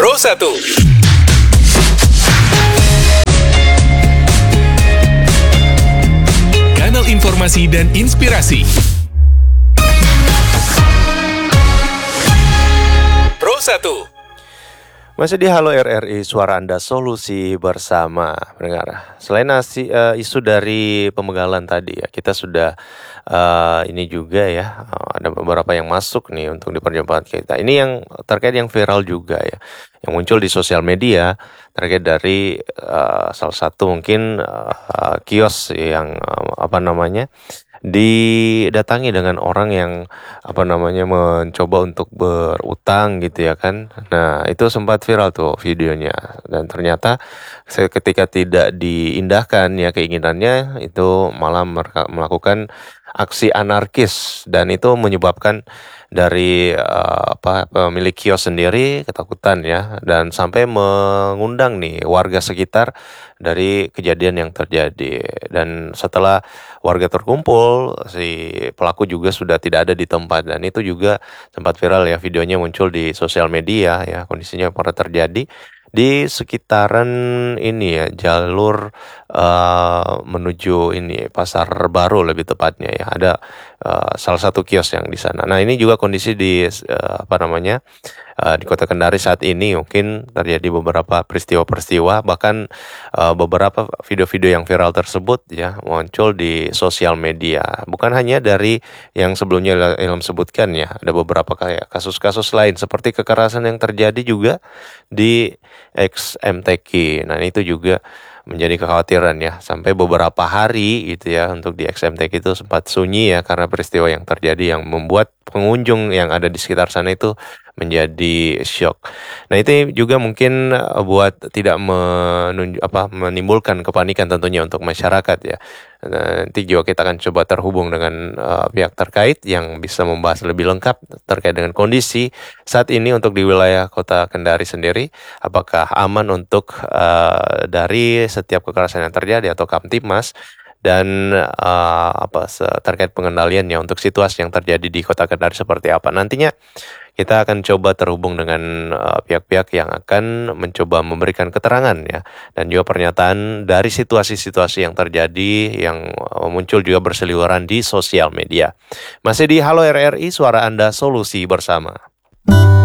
Pro 1. Kanal informasi dan inspirasi. Pro 1. Masih di Halo RRI, suara Anda solusi bersama pendengar. Selain isu dari pembegalan tadi ya, kita sudah ini juga ya, ada beberapa yang masuk nih untuk di perjumpaan kita. Ini yang terkait yang viral juga ya, yang muncul di sosial media terkait dari salah satu mungkin kios yang didatangi dengan orang yang mencoba untuk berutang gitu ya kan. Nah itu sempat viral tuh videonya, dan ternyata ketika tidak diindahkan ya keinginannya, itu malah melakukan aksi anarkis, dan itu menyebabkan dari pemilik kios sendiri ketakutan ya, dan sampai mengundang nih warga sekitar dari kejadian yang terjadi. Dan setelah warga terkumpul, si pelaku juga sudah tidak ada di tempat, dan itu juga sempat viral ya, videonya muncul di sosial media ya. Kondisinya pernah terjadi di sekitaran ini ya, jalur menuju ini Pasar Baru lebih tepatnya ya. Ada salah satu kios yang di sana. Nah ini juga kondisi di di Kota Kendari saat ini, mungkin terjadi beberapa peristiwa-peristiwa, bahkan beberapa video-video yang viral tersebut ya muncul di sosial media. Bukan hanya dari yang sebelumnya Ilham sebutkan ya, ada beberapa kayak kasus-kasus lain seperti kekerasan yang terjadi juga di XMTQ. Nah itu juga menjadi kekhawatiran ya, sampai beberapa hari gitu ya untuk di XMTQ itu sempat sunyi ya, karena peristiwa yang terjadi yang membuat pengunjung yang ada di sekitar sana itu menjadi shock. Nah itu juga mungkin buat tidak menimbulkan kepanikan tentunya untuk masyarakat ya. Nanti juga kita akan coba terhubung dengan pihak terkait yang bisa membahas lebih lengkap terkait dengan kondisi saat ini untuk di wilayah Kota Kendari sendiri. Apakah aman untuk dari setiap kekerasan yang terjadi atau Kamtibmas, dan terkait pengendaliannya untuk situasi yang terjadi di Kota Kendari seperti apa. Nantinya kita akan coba terhubung dengan pihak-pihak yang akan mencoba memberikan keterangan ya, dan juga pernyataan dari situasi-situasi yang terjadi yang muncul juga berseliweran di sosial media. Masih di Halo RRI, suara Anda solusi bersama.